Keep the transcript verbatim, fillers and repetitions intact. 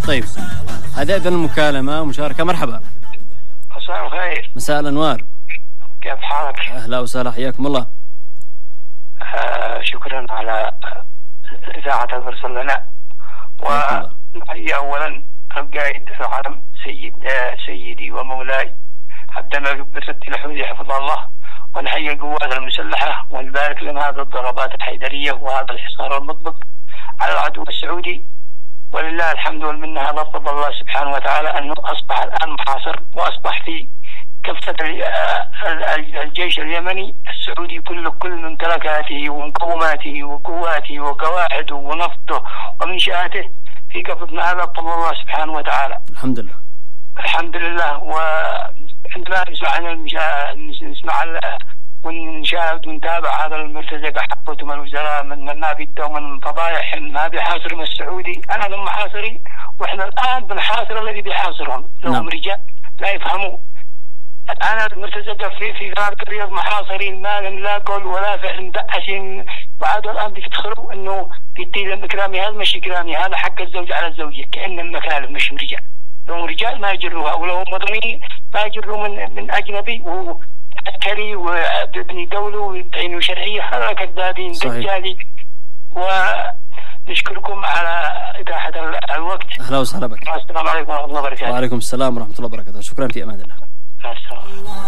طيب هذه إذن المكالمة ومشاركة. مرحبا. مساء الخير. مساء الأنوار. كيف حالك؟ أهلا وسهلا، حياكم الله. آه شكرا على إذاعة المرسل لنا. ونحيي أولا القائد العالم سيد آه سيدي ومولاي عبد الملك بن ست الحوثي حفظه الله، ونحيي القوات المسلحة ونبارك لهم هذه الضربات الحيدرية وهذا الحصار المطبق على العدو السعودي. ولله الحمد والمنة على فضل الله سبحانه وتعالى أنه أصبح الآن محاصر، وأصبح في كافة الجيش اليمني السعودي كل كل ممتلكاته ومقوماته وقواته وقواعده ونفطه ومنشآته في كافة. هذا بفضل الله سبحانه وتعالى. الحمد لله. الحمد لله. وعندما نسمع عن المشا... نسمع ونشاهد ونتابع هذا المرتزقة حقتهم الوزراء من ما بيدوا من فضايح ما بيحاصر من السعودي. أنا من محاصرين، وإحنا الآن بنحاصر الذي بيحاصرهم. لهم نعم. رجال لا يفهموا. أنا المرتزقة في في ذلك الرياض محاصرين، ما لهم لا قول ولا فعل، مدعسين، وعادوا الآن بيفتخروا إنه بيدي إكرامي. هذا مش إكرامي، هذا حق الزوج على الزوجة، كأن المكالب مش رجال. لو رجال ما يجروها، ولو مدنيين ما يجروا من من أجنبي وعسكري وابن دولة ويدعينوا شرعية. هذا كذابين دجالي. ونشكركم على إتاحة الوقت. أهلا وسهلا بك. السلام عليكم ورحمة الله وبركاته. وعليكم السلام ورحمة الله وبركاته. شكرا، في أمان الله. مع السلامة.